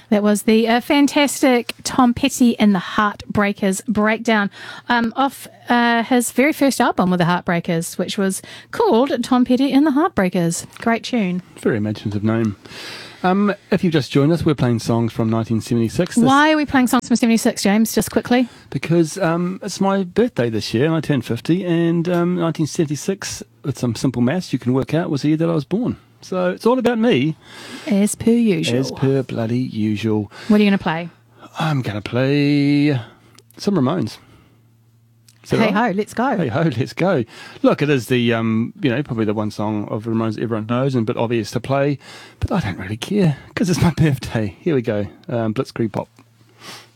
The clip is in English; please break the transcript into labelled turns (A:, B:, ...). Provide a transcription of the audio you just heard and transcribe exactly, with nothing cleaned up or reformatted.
A: That was the uh, fantastic Tom Petty and the Heartbreakers breakdown um, off uh, his very first album with the Heartbreakers, which was called Tom Petty and the Heartbreakers. Great tune.
B: Very imaginative name. Um, if you've just joined us, we're playing songs from nineteen seventy-six. This,
A: Why are we playing songs from seventy-six, James, just quickly?
B: Because um, it's my birthday this year, and I turned fifty, and um, nineteen seventy-six, with some simple maths you can work out, was the year that I was born. So it's all about me.
A: As per usual.
B: As per bloody usual.
A: What are you going to play?
B: I'm going to play some Ramones.
A: Hey right? ho, let's go.
B: Hey ho, let's go. Look, it is the, um, you know, probably the one song of Ramones everyone knows and a bit obvious to play, but I don't really care because it's my birthday. Here we go. Um, Blitzkrieg Pop.